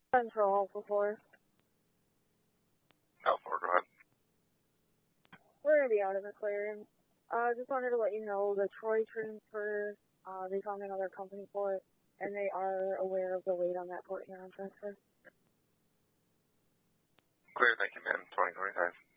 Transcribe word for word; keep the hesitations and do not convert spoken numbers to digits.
Central Alpha four. Alpha four, go ahead. We're going to be out of the clearance. I uh, just wanted to let you know the Troy transfer, uh, they found another company for it, and they are aware of the weight on that Port Huron transfer. Clear, thank you, man. twenty twenty-five.